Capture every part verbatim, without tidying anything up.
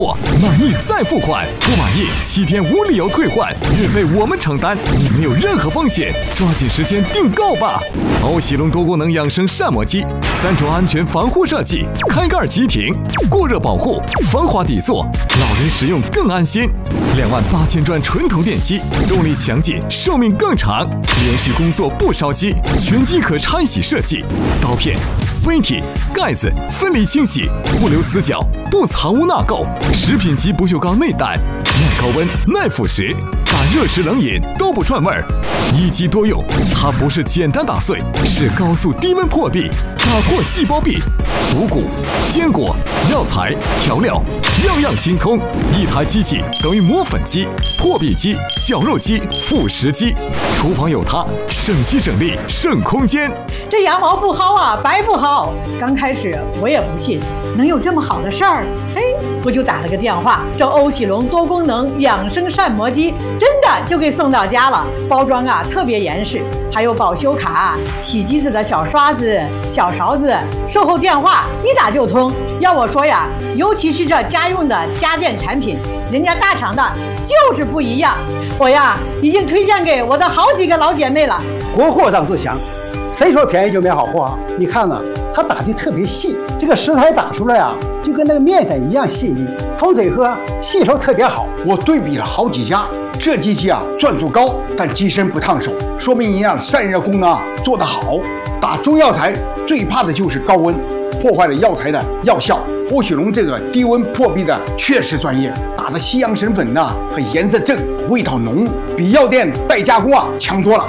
满意再付款，不满意七天无理由退换，运费我们承担，你没有任何风险，抓紧时间订购吧！欧喜龙多功能养生膳魔机，三重安全防护设计，开盖即停，过热保护，防滑底座，老人使用更安心。两万八千转纯铜电机，动力强劲，寿命更长，连续工作不烧机，全机可拆洗设计，刀片、杯体、盖子分离清洗，不留死角，不藏污纳垢。食品级不锈钢内胆，耐高温、耐腐蚀，打热食冷饮都不串味儿。一机多用，它不是简单打碎，是高速低温破壁，打破细胞壁。五谷、坚果、药材、调料，样样精通。一台机器等于磨粉机、破壁机、绞肉机、副食机。厨房有它，省心省力省空间。 这羊毛不薅啊，白不薅。刚开始我也不信，能有这么好的事儿。嘿，我就打了个电话，这欧喜龙多功能养生膳魔机真的就给送到家了。包装啊特别严实，还有保修卡、洗机子的小刷子、小勺子，售后电话一打就通。要我说呀，尤其是这家用的家电产品，人家大厂的就是不一样。我呀已经推荐给我的好几个老姐妹了。 国货当自强，谁说便宜就买好货啊？你看呢，它打的特别细，这个食材打出来啊，就跟那个面粉一样细腻，从嘴喝吸收特别好。 我对比了好几家，这机器啊转速高，但机身不烫手，说明营养散热功能啊做得好。打中药材最怕的就是高温，破坏了药材的药效。欧喜龙这个低温破壁的确实专业，打的西洋参粉呐，和颜色正，味道浓，比药店代加工啊强多了。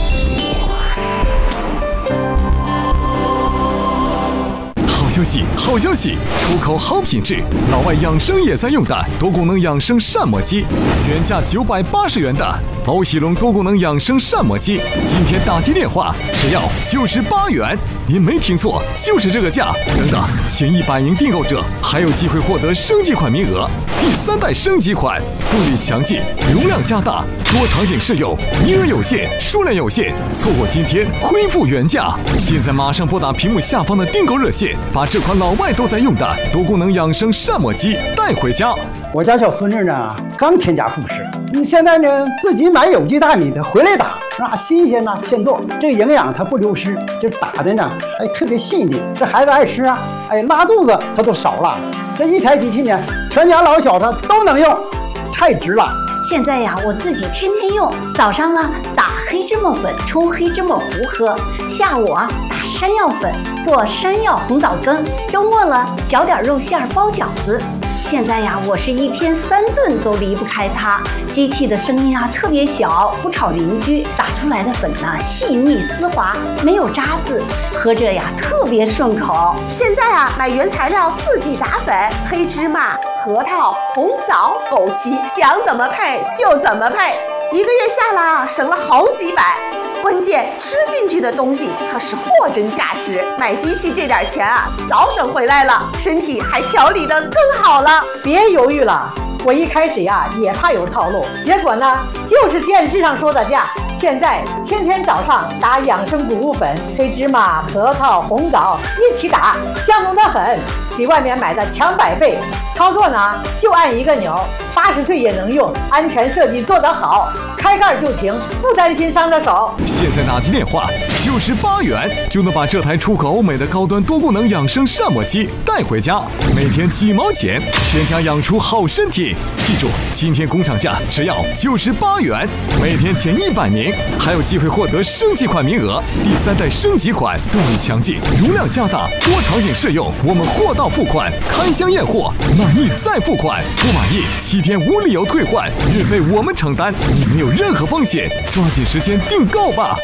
好消息，好消息！出口好品质，老外养生也在用的多功能养生膳魔机，原价九百八十元的欧喜龙多功能养生膳魔机，今天打击电话只要九十八元。您没听错，就是这个价。等等，前一百名订购者还有机会获得升级款名额，第三代升级款，动力强劲，容量加大，多场景适用，名额有限，数量有限，错过今天恢复原价。现在马上拨打屏幕下方的订购热线，把这款老外都在用的多功能养生膳魔机带回家。 我家小孙女呢，刚添加护士，你现在呢自己买有机大米的回来打，啊，新鲜呐，现做，这个营养它不流失，就打的呢，哎，特别细腻，这孩子爱吃啊，哎，拉肚子它都少了。这一台机器呢，全家老小他都能用，太值了。 现在呀，我自己天天用，早上啊打黑芝麻粉冲黑芝麻糊喝，下午啊打山药粉做山药红枣羹，周末了搅点肉馅儿包饺子。现在呀，我是一天三顿都离不开它。机器的声音啊特别小，不吵邻居。打出来的粉呢细腻丝滑，没有渣子，喝着呀特别顺口。 现在啊，买原材料自己打粉，黑芝麻、核桃、红枣、枸杞，想怎么配就怎么配，一个月下来省了好几百。关键吃进去的东西可是货真价实，买机器这点钱啊，早省回来了，身体还调理得更好了。 别犹豫了，我一开始呀也怕有套路，结果呢就是电视上说的价。现在天天早上打养生谷物粉，黑芝麻、核桃、红枣一起打，香浓得很，比外面买的强百倍。操作呢就按一个钮，八十岁也能用，安全设计做得好，开盖就停，不担心伤着手。 现在打击电话九十八元就能把这台出口欧美的高端多功能养生膳魔机带回家，每天几毛钱，全家养出好身体。记住，今天工厂价只要九十八元，每天前一百名还有机会获得升级款名额。第三代升级款，动力强劲，容量加大，多场景适用，我们货到付款，开箱验货，满意再付款，不满意七天无理由退换，运费我们承担，你没有任何风险，抓紧时间订购吧。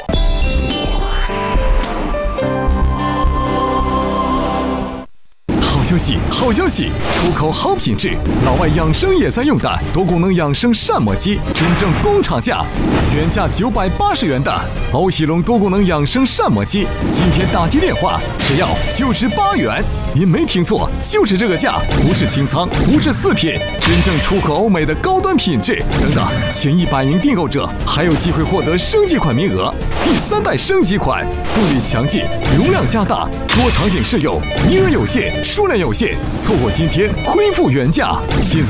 好消息，好消息！出口好品质，老外养生也在用的多功能养生膳魔机，真正工厂价，原价九百八十元的欧喜龙多功能养生膳魔机，今天打击电话只要九十八元。您没听错，就是这个价，不是清仓，不是四品，真正出口欧美的高端品质。等等，前一百名订购者还有机会获得升级款名额。第三代升级款，动力强劲，容量加大，多场景适用，名额有限，数量有限，错过今天恢复原价。现在